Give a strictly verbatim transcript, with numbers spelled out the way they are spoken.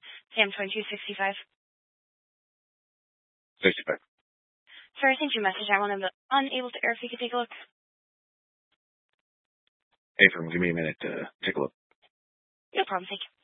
Sam twenty-two sixty-five. sixty-five. Sir, I sent you a message. I'm unable, unable to air if you could take a look. Hey, from give me a minute to take a look. No problem, thank you.